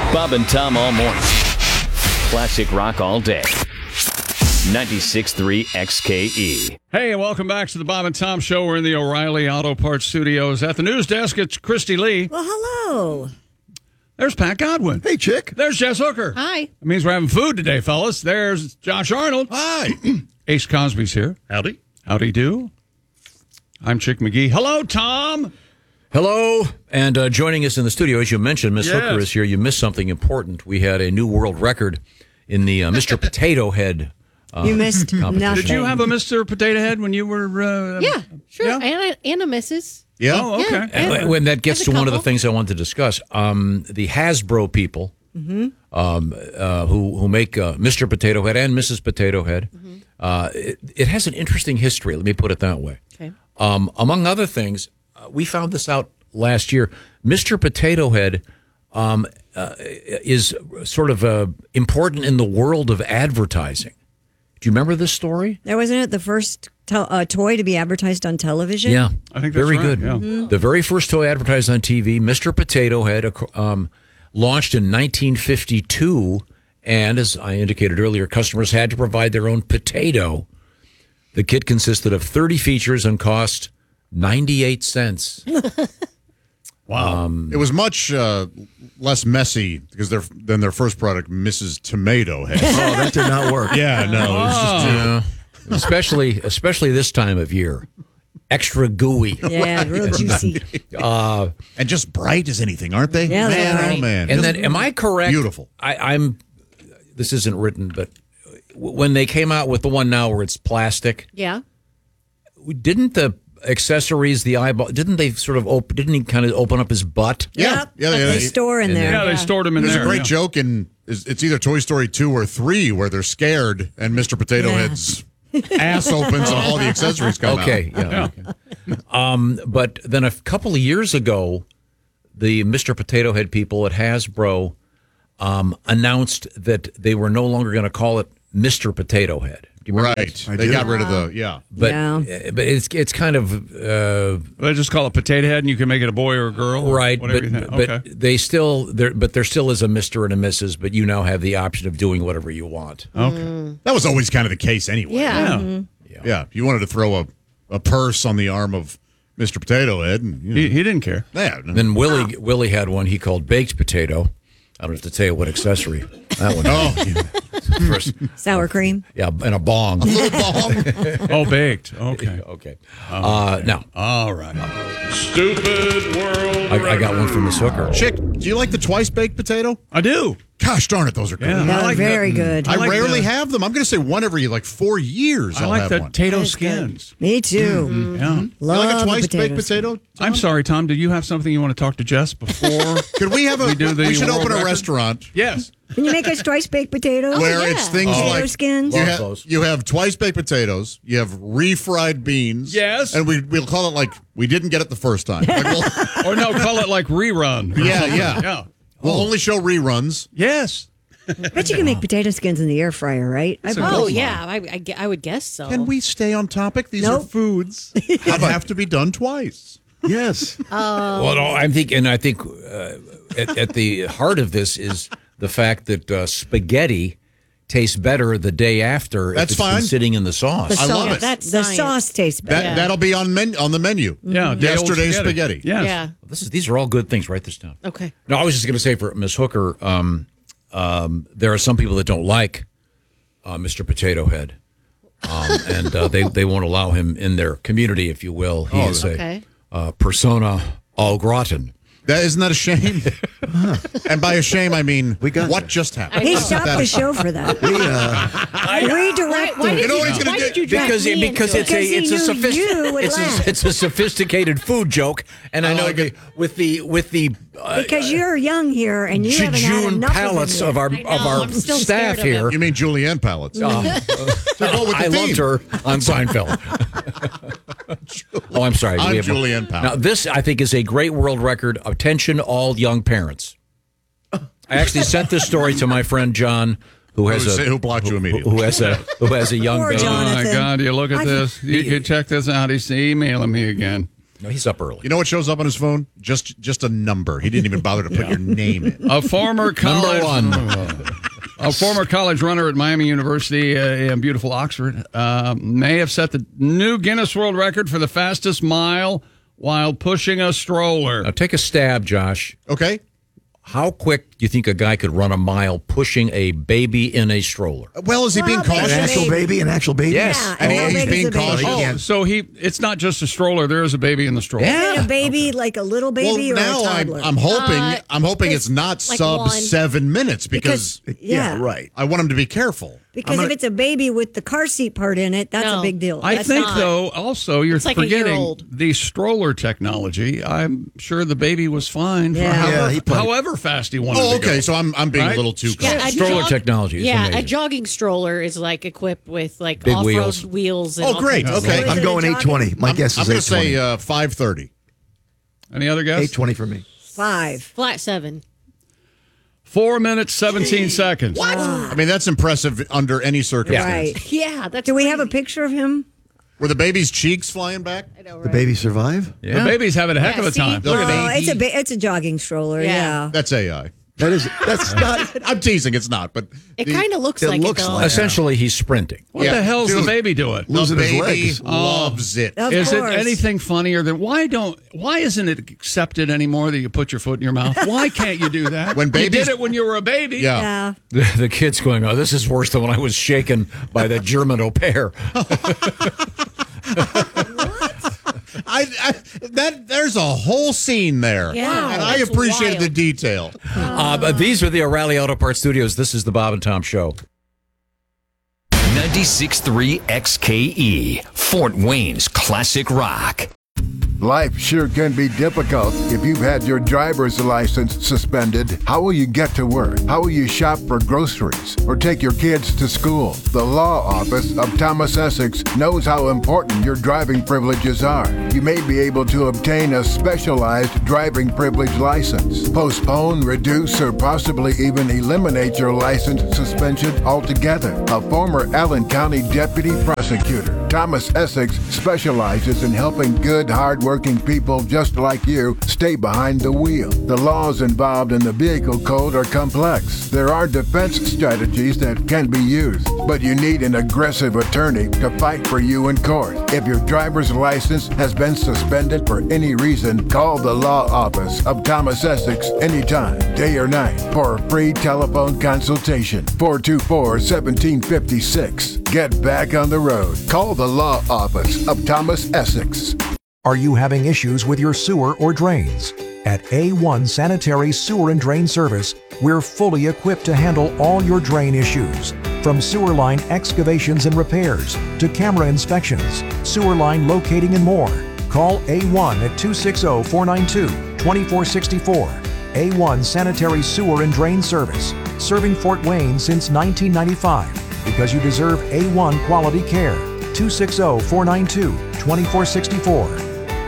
Bob and Tom all morning. Classic rock all day. 96.3 XKE. Hey, welcome back to the Bob and Tom Show. We're in the O'Reilly Auto Parts Studios. At the news desk, it's Christy Lee. Well, hello. There's Pat Godwin. Hey, chick. There's Jess Hooker. Hi. That means we're having food today, fellas. There's Josh Arnold. Hi. Ace Cosby's here. Howdy. Howdy do. I'm Chick McGee. Hello, Tom. Hello, and joining us in the studio, as you mentioned, Miss Yes. Hooker is here. You missed something important. We had a new world record in the Mr. Potato Head. You missed nothing. Did you have a Mr. Potato Head when you were... Yeah, sure. Yeah? And a Mrs. Yeah. Oh, okay. Yeah. When that gets There's to a one of the couple. things I wanted to discuss, the Hasbro people who make Mr. Potato Head and Mrs. Potato Head, it has an interesting history. Let me put it that way. Okay. Among other things, we found this out last year. Mr. Potato Head is sort of important in the world of advertising. Do you remember this story? There wasn't it the first toy to be advertised on television? Yeah, I think that's very right, good. yeah. The very first toy advertised on TV, Mr. Potato Head, launched in 1952, and as I indicated earlier, customers had to provide their own potato. The kit consisted of 30 features and cost 98 cents. Wow. It was much less messy than their first product, Mrs. Tomato Head. Oh, that did not work. Yeah, no. It was just especially this time of year, extra gooey. Yeah, real juicy. and just bright as anything, aren't they? Yeah, they're man, bright. oh man. And then, am I correct? Beautiful. I'm. This isn't written, but when they came out with the one now where it's plastic, Yeah. didn't the accessories, the eyeball, didn't they sort of didn't he kind of open up his butt? Yeah, Yep. yeah, They yeah. store in there. Yeah, they stored them in There's there. a great yeah. joke in it's either Toy Story 2 or 3 where they're scared and Mr. Potato Yeah. Head's ass opens and all the accessories come out. Okay, yeah. Okay. But then a couple of years ago, the Mr. Potato Head people at Hasbro announced that they were no longer going to call it Mr. Potato Head. Do you remember Right. this? They got rid of the But Yeah. but it's kind of They just call it Potato Head, and you can make it a boy or a girl. or right. whatever But you think. but Okay. there still is a Mr. and a Mrs. But you now have the option of doing whatever you want. Okay. That was always kind of the case anyway. Yeah. Yeah. Yeah. You wanted to throw a purse on the arm of Mr. Potato Head and He didn't care. yeah. Then Willie had one he called baked potato. I don't have to tell you what accessory that one. Oh, First, Sour cream. yeah, and a bong. Oh, baked. Okay. Okay. Now, All right. Stupid world. I got one from Miss Hooker. Chick, do you like the twice baked potato? I do. Gosh darn it, those are good. Yeah. No, I like very that. good. I like rarely the- have them. I'm going to say one every 4 years. I I'll like have the one. potato That is good. skins. Me too. Yeah. You Love like a twice baked potatoes. potato? I'm sorry, Tom. Do you have something you want to talk to Jess before? Could we have a? We do the we should world open a record? restaurant Yes. Can you make us twice baked potatoes? where yeah. it's things Potato like skins? you Love have, those. you have twice baked potatoes, you have refried beans. Yes. and we'll call it like we didn't get it the first time. Like, Or no, call it like rerun. or Yeah, something. yeah. Yeah. we'll only show reruns. Yes. Bet you can make potato skins in the air fryer, right? I bet. Oh, yeah. I would guess so. Can we stay on topic? These are Nope. foods that have to be done twice. Yes. Well, no, I think at the heart of this is the fact that spaghetti tastes better the day after That's if it's been fine. sitting in the sauce. I love it. That's The science. sauce tastes better. That'll be on the menu. Yeah. day old Yesterday's spaghetti. Yes. Yeah. These are all good things. Write this down. Okay. No, I was just going to say for Miss Hooker, there are some people that don't like Mr. Potato Head, and they won't allow him in their community, if you will. He is okay. a persona au gratin. Isn't that a shame? And by a shame, I mean got what you. just happened. He stopped the show for that. Redirected. Why did You know what you, he's gonna why do? did you drag Because me because into it's it? a Because he knew you would laugh. it's a sophisticated food joke, and I know like it. with the Because you're young here and you haven't had jejune enough palates of of it yet. our I'm still staff scared of here. You mean Julianne Palace? Oh, with I the loved theme. her on Seinfeld. Oh, I'm sorry. I'm We have- Julianne Powell. Now, this, I think, is a great world record. Attention, all young parents. I actually sent this story to my friend John, who blocked you immediately. who has a young Poor baby. John. Oh, my Jonathan. God. You look at I- this. You check this out. He's emailing me again. No, he's up early. You know what shows up on his phone? Just a number. He didn't even bother to put your name in. A former college A former college runner at Miami University in beautiful Oxford may have set the new Guinness World Record for the fastest mile while pushing a stroller. Now take a stab, Josh. Okay. How quick do you think a guy could run a mile pushing a baby in a stroller? Well, is he being cautious? An actual baby? Yes. Yeah, I mean, how he's big being is a baby? cautious. So it's not just a stroller. There is a baby in the stroller. Is it a baby, like a little baby, Well, or a now toddler? I'm hoping it's not like sub one. 7 minutes because yeah, right. I want him to be careful. Because if it's a baby with the car seat part in it, that's a No. big deal. I That's think, not. though, also you're It's like a forgetting year-old. the stroller technology. I'm sure the baby was fine for Yeah. Yeah, he probably- however fast he wanted Oh, to go. okay. So I'm being Right? a little too Yeah, cautious. a Stroller technology is Yeah, amazing. a jogging stroller is like equipped with like Big off-road wheels. And Oh, all great. kinds of Okay. stuff. Is I'm it going a 820. My guess I'm is going to 820. say 5:30. Any other guess? 820 for me. 5. Flat 7. 4 minutes, 17 seconds. I mean, that's impressive under any circumstance. Right. Yeah, that's. Do we have a crazy. picture of him? Were the baby's cheeks flying back? I know, The right? baby survive? The baby's having a heck Yeah, of a see? time. The baby. It's a jogging stroller. Yeah. Yeah. That's AI. That's not. I'm teasing. It's not, but It kind of looks it like looks it though. like- Essentially, he's sprinting. What Yeah. the hell's the Dude. baby doing? the Losing his baby legs. loves it. Of Is it course. anything funnier than why isn't it accepted anymore that you put your foot in your mouth? Why can't you do that? When you babies- did it when you were a baby. Yeah. Yeah. The kid's going, oh, this is worse than when I was shaken by the German au pair. There's a whole scene there. Yeah, and I that's appreciate wild. the detail. But these are the O'Reilly Auto Parts Studios. This is the Bob and Tom Show. 96.3 XKE, Fort Wayne's classic rock. Life sure can be difficult if you've had your driver's license suspended. How will you get to work? How will you shop for groceries or take your kids to school? The law office of Thomas Essex knows how important your driving privileges are. You may be able to obtain a specialized driving privilege license, postpone, reduce, or possibly even eliminate your license suspension altogether. A former Allen County deputy prosecutor, Thomas Essex specializes in helping good, hard-working people just like you stay behind the wheel. The laws involved in the vehicle code are complex. There are defense strategies that can be used, but you need an aggressive attorney to fight for you in court. If your driver's license has been suspended for any reason, call the law office of Thomas Essex anytime, day or night, for a free telephone consultation. 424-1756. Get back on the road. Call the law office of Thomas Essex. Are you having issues with your sewer or drains? At A1 Sanitary Sewer and Drain Service, we're fully equipped to handle all your drain issues. From sewer line excavations and repairs to camera inspections, sewer line locating and more. Call A1 at 260-492-2464. A1 Sanitary Sewer and Drain Service, serving Fort Wayne since 1995 because you deserve A1 quality care. 260-492-2464.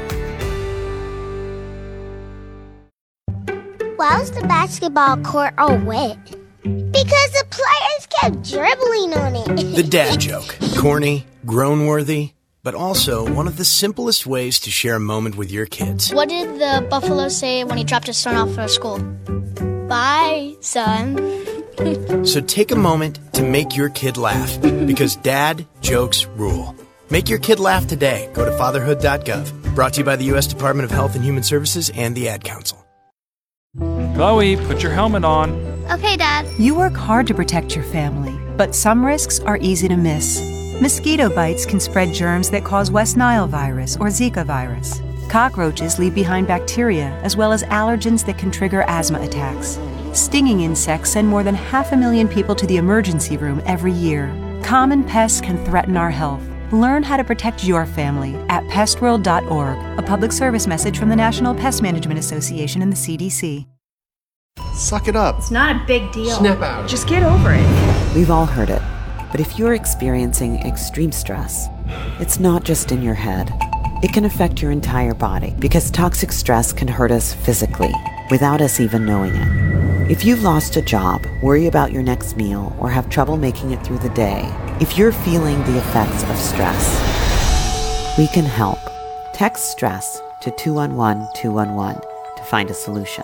Why was the basketball court all wet? Because the players kept dribbling on it. The dad joke. Corny, groan-worthy, but also one of the simplest ways to share a moment with your kids. What did the buffalo say when he dropped his son off at school? Bye, son. So take a moment to make your kid laugh, because dad jokes rule. Make your kid laugh today. Go to fatherhood.gov. Brought to you by the U.S. Department of Health and Human Services and the Ad Council. Chloe, put your helmet on. Okay, Dad. You work hard to protect your family, but some risks are easy to miss. Mosquito bites can spread germs that cause West Nile virus or Zika virus. Cockroaches leave behind bacteria as well as allergens that can trigger asthma attacks. Stinging insects send more than 500,000 people to the emergency room every year. Common pests can threaten our health. Learn how to protect your family at pestworld.org, a public service message from the National Pest Management Association and the CDC. Suck it up. It's not a big deal. Snap out. Just get over it. We've all heard it. But if you're experiencing extreme stress, it's not just in your head. It can affect your entire body because toxic stress can hurt us physically without us even knowing it. If you've lost a job, worry about your next meal, or have trouble making it through the day, if you're feeling the effects of stress, we can help. Text STRESS to 211-211 to find a solution.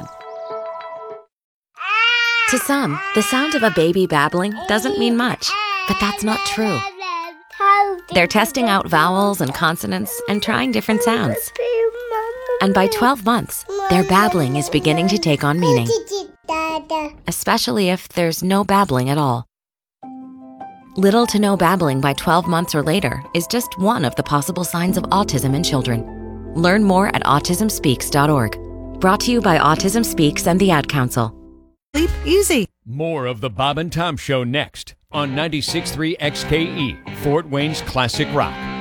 To some, the sound of a baby babbling doesn't mean much, but that's not true. They're testing out vowels and consonants and trying different sounds. And by 12 months, their babbling is beginning to take on meaning, especially if there's no babbling at all. Little to no babbling by 12 months or later is just one of the possible signs of autism in children. Learn more at autismspeaks.org. Brought to you by Autism Speaks and the Ad Council. Sleep easy. More of the Bob and Tom Show next on 96.3 XKE, Fort Wayne's Classic Rock.